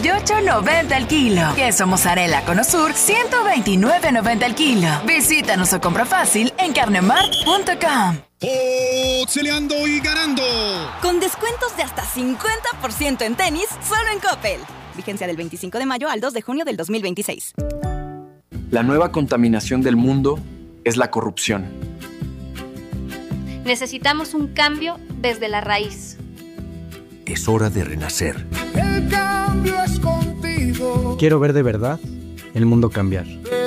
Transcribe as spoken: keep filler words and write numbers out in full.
veintiocho noventa el kilo. Queso mozzarella Cono Sur, ciento veintinueve noventa el kilo. Visítanos o compra fácil en carnemart punto com. ¡Oxeleando y ganando! Con descuentos de hasta cincuenta por ciento en tenis, solo en Coppel. Vigencia del veinticinco de mayo al dos de junio del dos mil veintiséis. La nueva contaminación del mundo es la corrupción. Necesitamos un cambio desde la raíz. Es hora de renacer. El cambio es contigo. Quiero ver de verdad el mundo cambiar.